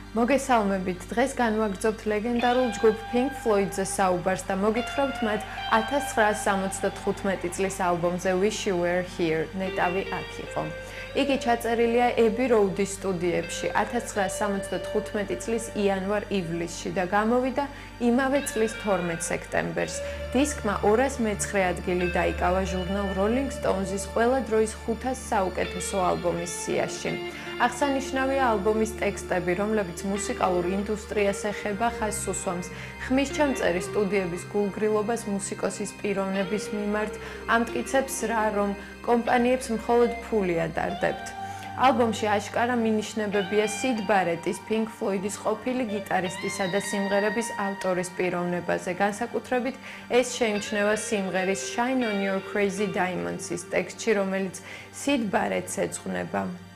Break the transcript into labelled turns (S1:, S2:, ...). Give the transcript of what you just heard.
S1: მოგესალმებით, დღეს განვაგრძობთ ლეგენდარულ ჯგუფ Pink Floyd-ზე საუბარს და მოგითხრობთ მათ 1975 წლის ალბომზე Wish You Were Here, ნეტავი აქ იყო. იგი ჩაწერილია Abbey Road-ის სტუდიებში 1975 წლის იანვარ-ივლისში და გამოვიდა იმავე წლის 12 სექტემბერს. დისკმა 209 ადგილი დაიკავა ჟურნალ Rolling Stones-ის ყველა დროის 500 საუკეთესო ალბომის სიაში. აღსანიშნავია ალბომის ტექსტები, რომლებიც მუსიკალურ ინდუსტრიას ეხება ხაზს უსვამს, ხმის ჩამწერი სტუდიების გულგრილობას მუსიკოსის პიროვნების მიმართ, ამტკიცებს რა, რომ კომპანიებს მხოლოდ ფული ადარდებთ. ალბომში აშკარა მინიშნებებია სიდ ბარეტის, Pink Floyd-ის ყოფილი გიტარისტისა და სიმღერების ავტორის პიროვნებაზე, განსაკუთრებით ეს შეიმჩნევა სიმღერის Shine on Your Crazy Diamonds-ის ტექსტში, რომელიც სიდ ბარეტს ეძღვნება.